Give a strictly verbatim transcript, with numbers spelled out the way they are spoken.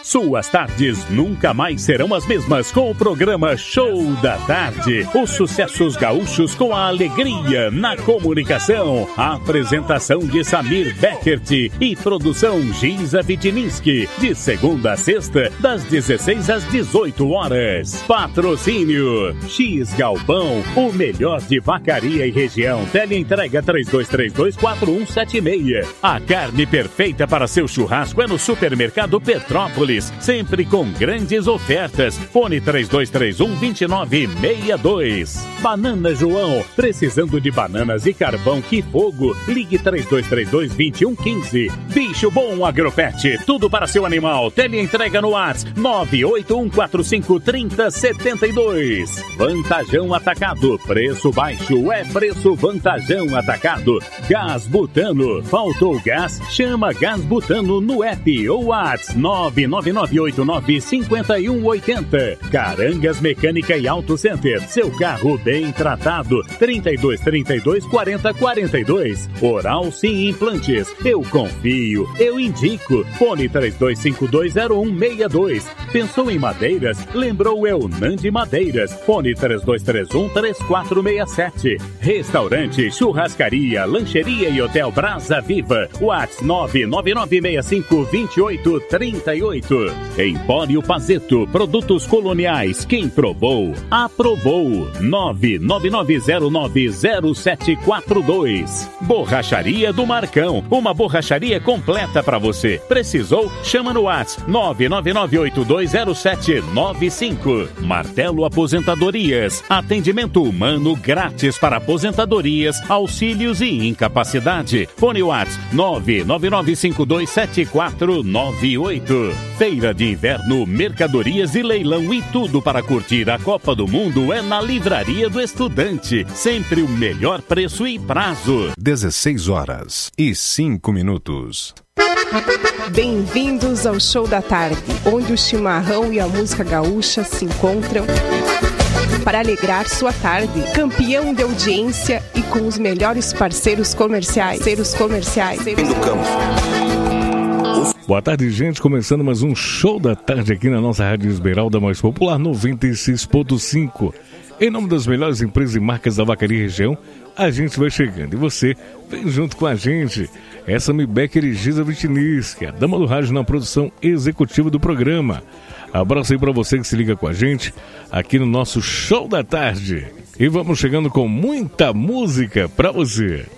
Suas tardes nunca mais serão as mesmas com o programa Show da Tarde. Os sucessos gaúchos com a alegria na comunicação. A apresentação de Samir Beckert e produção Giza Vitininski. De segunda a sexta, das dezesseis às dezoito horas. Patrocínio X Galpão, o melhor de Vacaria e região. Teleentrega três dois três dois, quatro um sete seis. A carne perfeita para seu churrasco é no Supermercado Petrópolis, sempre com grandes ofertas. Fone três dois três um, dois nove seis dois. Banana João, precisando de bananas e carvão que fogo? Ligue três dois três dois, dois um um cinco. Bicho Bom Agropet, tudo para seu animal. Teleentrega no WhatsApp nove oito um quatro cinco, três zero sete dois. Vantajão Atacado, preço baixo é preço Vantajão Atacado. Gás Butano, faltou gás? Chama Gás Butano no app ou WhatsApp nove nove nove oito nove cinco um oito zero. Carangas Mecânica e Auto Center, seu carro bem tratado. trinta e dois, trinta e dois, quarenta, quarenta e dois. Oral Sim Implantes, eu confio, eu indico. Fone três dois cinco dois zero um seis dois. Pensou em madeiras? Lembrou Eunandi Madeiras. Fone três dois três um, três quatro seis sete. Restaurante, churrascaria, lancheria e hotel Brasa Viva. WhatsApp nove nove nove seis cinco dois oito três oito. Empório Pazeto, produtos coloniais. Quem provou, aprovou. nove nove nove zero nove zero sete quatro dois. Borracharia do Marcão, uma borracharia completa para você. Precisou? Chama no WhatsApp nove nove nove oito dois zero sete nove cinco. Martelo Aposentadorias, atendimento humano grátis para aposentadorias, auxílios e incapacidade. Fone WhatsApp nove nove nove cinco dois sete quatro nove oito. Feira de Inverno, mercadorias e leilão e tudo para curtir a Copa do Mundo é na Livraria do Estudante. Sempre o melhor preço e prazo. dezesseis horas e cinco minutos. Bem-vindos ao Show da Tarde, onde o chimarrão e a música gaúcha se encontram para alegrar sua tarde. Campeão de audiência e com os melhores parceiros comerciais. Parceiros comerciais. Do campo. Boa tarde, gente. Começando mais um Show da Tarde aqui na nossa Rádio Esmeralda mais popular noventa e seis ponto cinco. Em nome das melhores empresas e marcas da Vacaria e região, a gente vai chegando. E você vem junto com a gente. Essa me Becker e Giza Vitininski, a dama do rádio na produção executiva do programa. Abraço aí pra você que se liga com a gente aqui no nosso Show da Tarde. E vamos chegando com muita música pra você.